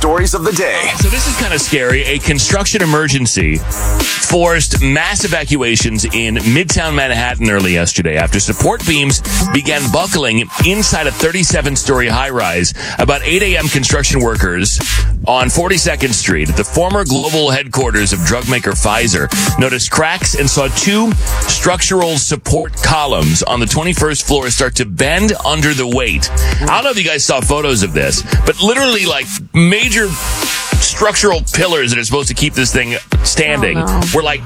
stories of the day. So this is kind of scary. A construction emergency forced mass evacuations in Midtown Manhattan early yesterday after support beams began buckling inside a 37-story high-rise. About 8 a.m., construction workers on 42nd Street at the former global headquarters of drug maker Pfizer noticed cracks and saw two structural support columns on the 21st floor start to bend under the weight. I don't know if you guys saw photos of this, but literally like major structural pillars that are supposed to keep this thing standing were like,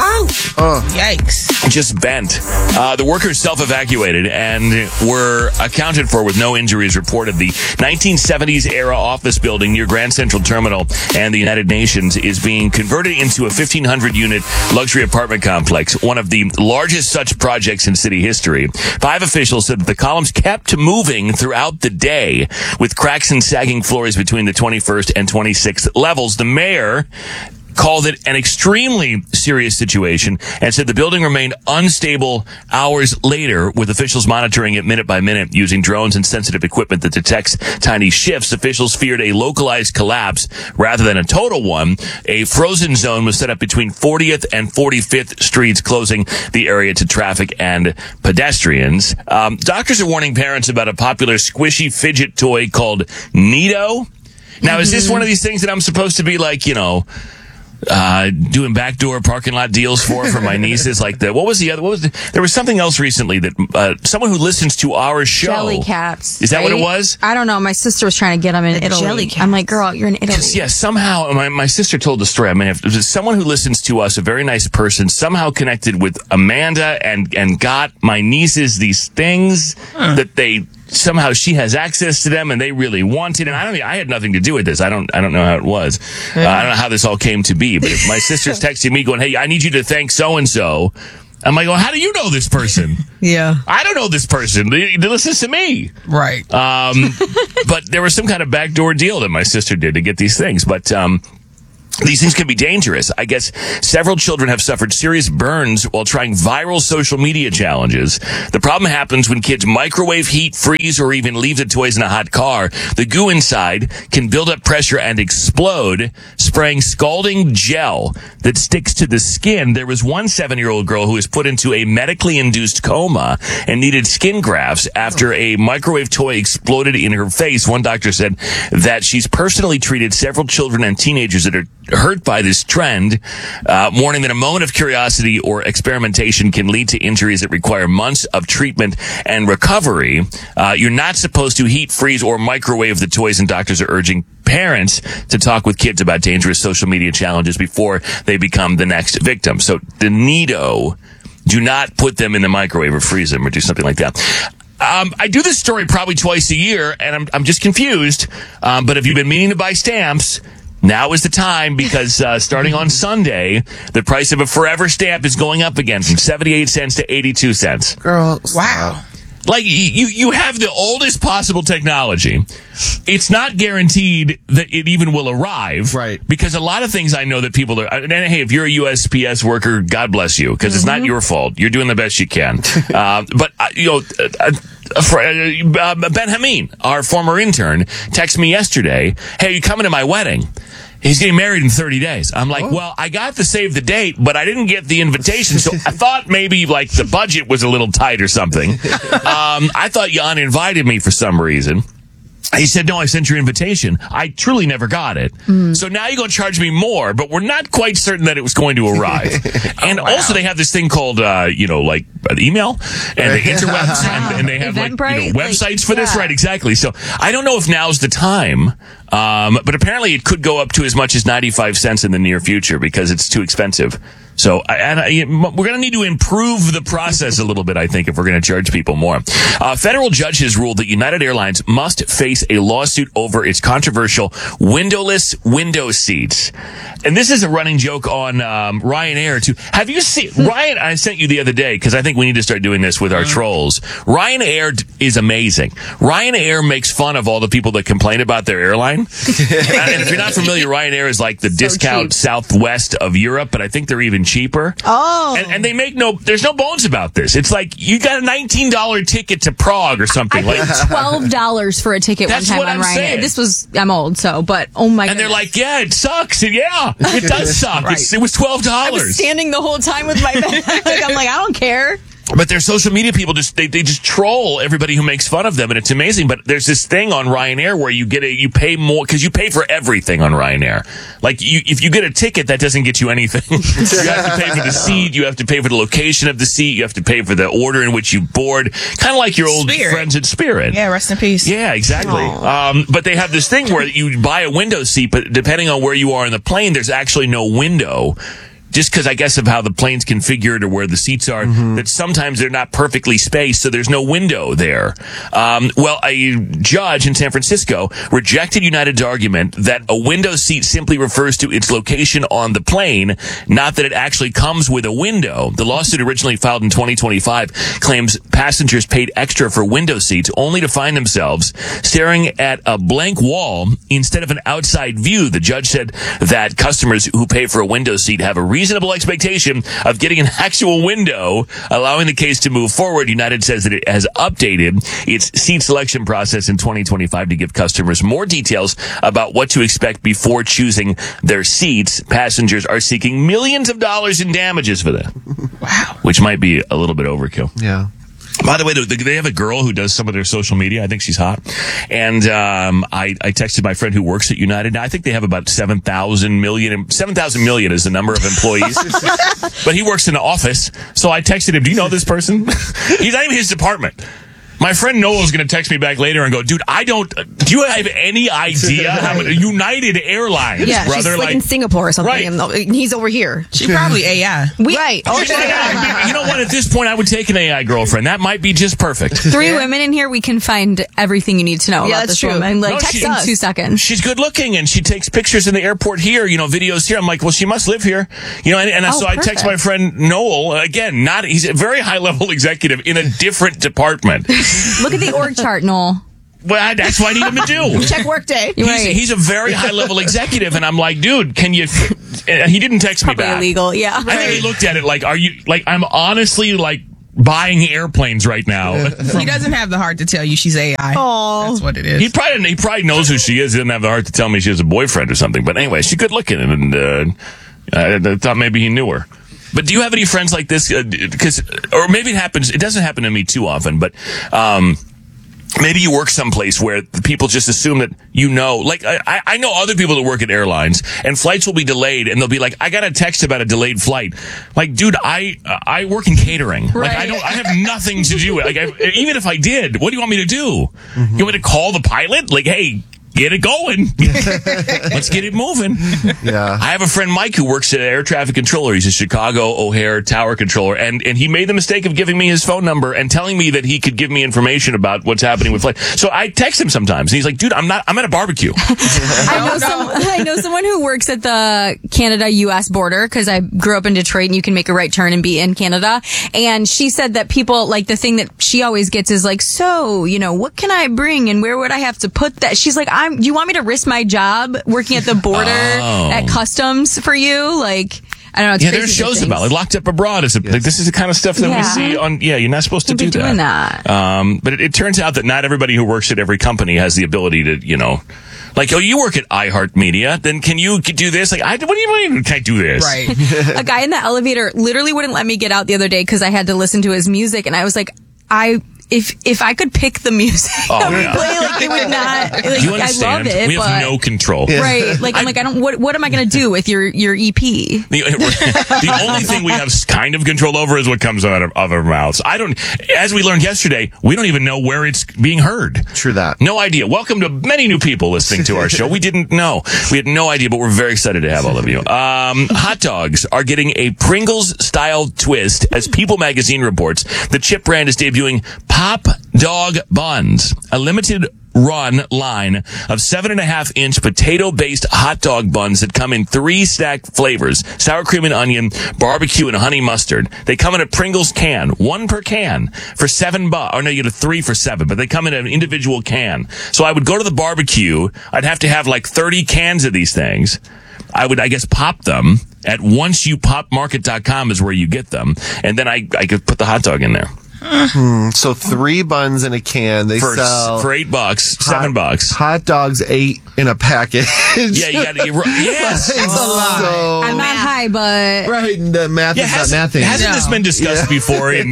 yikes, just bent. The workers self-evacuated and were accounted for with no injuries reported. The 1970s era office building near Grand Central Terminal and the United Nations is being converted into a 1,500 unit luxury apartment complex, one of the largest such projects in city history. 5 officials said that the columns kept moving throughout the day with cracks and sagging floors between the 21st and 26th levels. The mayor called it an extremely serious situation and said the building remained unstable hours later, with officials monitoring it minute by minute using drones and sensitive equipment that detects tiny shifts. Officials feared a localized collapse rather than a total one. A frozen zone was set up between 40th and 45th Streets, closing the area to traffic and pedestrians. Doctors are warning parents about a popular squishy fidget toy called Neato. Now, is this one of these things that I'm supposed to be like, doing backdoor parking lot deals for my nieces? Like there was something else recently that someone who listens to our show. Jelly cats. Is that what it was? I don't know. My sister was trying to get them in Italy. Jelly cats. I'm like, girl, you're in Italy. Yeah, somehow my sister told the story. I mean, someone who listens to us, a very nice person, somehow connected with Amanda and got my nieces these things that they. Somehow she has access to them and they really want it. And I had nothing to do with this. I don't know how it was. I don't know how this all came to be. But if my sister's texting me going, hey, I need you to thank so-and-so. I'm like, well, how do you know this person? Yeah. I don't know this person. They listen to me. Right. But there was some kind of backdoor deal that my sister did to get these things. But, these things can be dangerous. I guess several children have suffered serious burns while trying viral social media challenges. The problem happens when kids microwave, heat, freeze, or even leave the toys in a hot car. The goo inside can build up pressure and explode, spraying scalding gel that sticks to the skin. There was one 7-year-old girl who was put into a medically induced coma and needed skin grafts after a microwave toy exploded in her face. One doctor said that she's personally treated several children and teenagers that are hurt by this trend, warning that a moment of curiosity or experimentation can lead to injuries that require months of treatment and recovery. You're not supposed to heat, freeze, or microwave the toys, and doctors are urging parents to talk with kids about dangerous social media challenges before they become the next victim. So the Neato, do not put them in the microwave or freeze them or do something like that. I do this story probably twice a year, and I'm just confused. But if you've been meaning to buy stamps, now is the time, because starting on Sunday, the price of a forever stamp is going up again from 78 cents to 82 cents. Girl, wow. Like, you have the oldest possible technology. It's not guaranteed that it even will arrive. Right. Because a lot of things I know that people are, and hey, if you're a USPS worker, God bless you, because it's not your fault. You're doing the best you can. But Ben Hameen, our former intern, texted me yesterday, hey, are you coming to my wedding? He's getting married in 30 days. I'm like, well, I got the save the date, but I didn't get the invitation. So I thought maybe like the budget was a little tight or something. I thought you uninvited me for some reason. He said, no, I sent your invitation. I truly never got it. So now you're going to charge me more, but we're not quite certain that it was going to arrive. And also they have this thing called, like email and the interwebs and they have websites for this. Right, exactly. So I don't know if now's the time. But apparently it could go up to as much as 95 cents in the near future because it's too expensive. So we're going to need to improve the process a little bit, I think, if we're going to charge people more. Federal judge has ruled that United Airlines must face a lawsuit over its controversial windowless window seats. And this is a running joke on Ryanair, too. Have you seen Ryan? I sent you the other day because I think we need to start doing this with our trolls. Ryanair is amazing. Ryanair makes fun of all the people that complain about their airline. fine. And if you're not familiar, Ryanair is like the discount cheap. Southwest of Europe, but I think they're even cheaper. Oh. And they make there's no bones about this. It's like you got a $19 ticket to Prague or something. I paid $12 for a ticket one That's time what on I'm saying. saying. I'm old, but oh my god. And they're like, yeah, it sucks. And yeah, it does suck. Right. It was $12. I was standing the whole time with my bag. I'm like, I don't care. But their social media people they just troll everybody who makes fun of them, and it's amazing. But there's this thing on Ryanair where you pay more because you pay for everything on Ryanair. Like if you get a ticket, that doesn't get you anything. You have to pay for the seat, you have to pay for the location of the seat, you have to pay for the order in which you board. Kind of like your old friends at Spirit. Yeah, rest in peace. Yeah, exactly. But they have this thing where you buy a window seat, but depending on where you are in the plane, there's actually no window. Just because I guess of how the plane's configured or where the seats are, that sometimes they're not perfectly spaced, so there's no window there. Well, a judge in San Francisco rejected United's argument that a window seat simply refers to its location on the plane, not that it actually comes with a window. The lawsuit, originally filed in 2025, claims passengers paid extra for window seats only to find themselves staring at a blank wall instead of an outside view. The judge said that customers who pay for a window seat have a reasonable expectation of getting an actual window, allowing the case to move forward. United says that it has updated its seat selection process in 2025 to give customers more details about what to expect before choosing their seats. Passengers are seeking millions of dollars in damages for that. Wow. Which might be a little bit overkill. Yeah. By the way, they have a girl who does some of their social media. I think she's hot. And I texted my friend who works at United. Now, I think they have about 7,000 million is the number of employees. But he works in an office. So I texted him, do you know this person? He's not even his department. My friend Noel is going to text me back later and go, dude, do you have any idea how many United Airlines, Yeah, brother? she's like in Singapore or something, Right. and he's over here. She probably AI. Right. Oh, You know what? At this point, I would take an AI girlfriend. That might be just perfect. 3 women in here, we can find everything you need to know Yeah, about that's this true. woman. Like, No, text she- in 2 seconds. She's good looking and she takes pictures in the airport here, videos here. I'm like, well, she must live here, so I text perfect. my friend Noel again. He's a very high level executive in a different department. Look at the org chart, Noel. Well, that's what I need him to do. check Workday. He's a very high level executive, and I'm like, dude, can you? He didn't text me Probably back. illegal, yeah. I think he looked at it like, are you like? I'm honestly like buying airplanes right now. He doesn't have the heart to tell you she's AI. Oh. That's what it is. He probably knows who she is. He doesn't have the heart to tell me she has a boyfriend or something. But anyway, she's good looking, and I thought maybe he knew her. But do you have any friends like this? Or maybe it happens. It doesn't happen to me too often, but maybe you work someplace where the people just assume that like I know other people that work at airlines and flights will be delayed and they'll be like, I got a text about a delayed flight. Like, dude, I work in catering. Like, I have nothing to do. Like, even if I did, what do you want me to do? You want me to call the pilot? Like, hey, get it going. Let's get it moving. Yeah. I have a friend, Mike, who works at air traffic controller. He's a Chicago O'Hare tower controller. And he made the mistake of giving me his phone number and telling me that he could give me information about what's happening with flight. So I text him sometimes. And he's like, dude, I'm at a barbecue. I know someone who works at the Canada-U.S. border because I grew up in Detroit and you can make a right turn and be in Canada. And she said that people, like, the thing that she always gets is like, so, what can I bring and where would I have to put that? She's like, do you want me to risk my job working at the border at customs for you? Like, I don't know. It's Yeah, crazy there's to shows think. about it. Locked Up Abroad is this is the kind of stuff that we see on. Yeah, you're not supposed to Don't do be doing that. But it turns out that not everybody who works at every company has the ability to, like, oh, you work at iHeartMedia, then can you do this? Like, what do you mean? Can I do this? Right. A guy in the elevator literally wouldn't let me get out the other day because I had to listen to his music, and I was like, if I could pick the music that would play, like, it would not. Like, You I understand? love it, We but have no control. right. Like, I'm like, I don't. What am I going to do with your EP? The only thing we have kind of control over is what comes out of our mouths. As we learned yesterday, we don't even know where it's being heard. True that. No idea. Welcome to many new people listening to our show. We didn't know. We had no idea, but we're very excited to have all of you. Hot dogs are getting a Pringles-style twist. As People magazine reports, the chip brand is debuting Pop Dog Buns, a limited run line of 7.5-inch potato-based hot dog buns that come in 3 stacked flavors: sour cream and onion, barbecue, and honey mustard. They come in a Pringles can, 1 per can, for $7. Or no, you get a 3 for $7, but they come in an individual can. So I would go to the barbecue. I'd have to have like 30 cans of these things. I would, I guess, pop them at onceyoupopmarket.com is where you get them. And then I could put the hot dog in there. So 3 buns in a can. They sell for $8, $7. Hot dogs 8 in a package. Yeah, you got to. Yes, It's a lot. So, I'm not high, but right, the math is not mathing. Hasn't this been discussed before in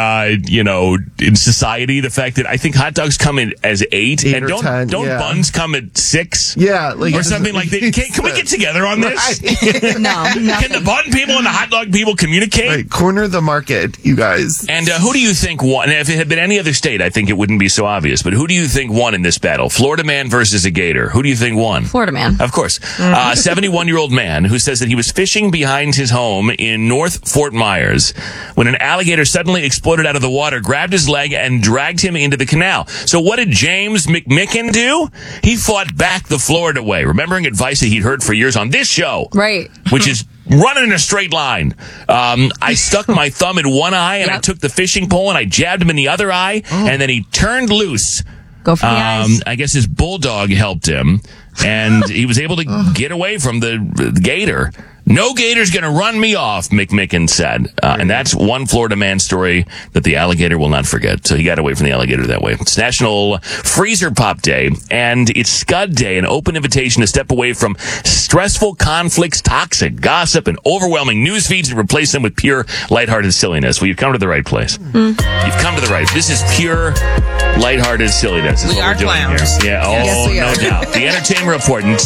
society? The fact that I think hot dogs come in as 8 and or don't 10, yeah. buns come at 6? Yeah, like Or something like that. Can we get together on this? Right. no. Can the bun people and the hot dog people communicate? Right, corner the market, you guys. And who do you think won? And if it had been any other state, I think it wouldn't be so obvious. But who do you think won in this battle? Florida man versus a gator. Who do you think won? Florida man. Of course. 71-year-old man who says that he was fishing behind his home in North Fort Myers when an alligator suddenly exploded out of the water, grabbed his leg, and dragged him into the canal. So what did James McMicken do? He fought back the Florida way, remembering advice that he'd heard for years on this show. Right. Which is running in a straight line. I stuck my thumb in one eye and I took the fishing pole and I jabbed him in the other eye, and then he turned loose. Go for the eyes. I guess his bulldog helped him, and he was able to get away from the gator. No gator's going to run me off, McMicken said. And that's one Florida man story that the alligator will not forget. So he got away from the alligator that way. It's National Freezer Pop Day, and it's Scud Day, an open invitation to step away from stressful conflicts, toxic gossip, and overwhelming news feeds and replace them with pure, lighthearted silliness. Well, you've come to the right place. You've come to the right. This is pure, lighthearted silliness. Is We what are we're doing clowns. here. Yeah. Oh, Yes, we no are. doubt. The Entertainment Report.